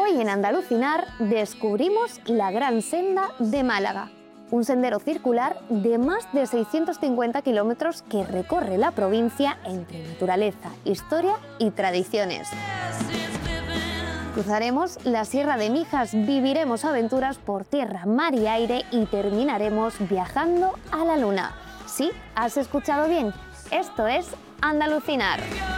Hoy en Andalucinar descubrimos la Gran Senda de Málaga, un sendero circular de más de 650 kilómetros que recorre la provincia entre naturaleza, historia y tradiciones. Cruzaremos la Sierra de Mijas, viviremos aventuras por tierra, mar y aire y terminaremos viajando a la Luna. Sí, has escuchado bien, esto es Andalucinar.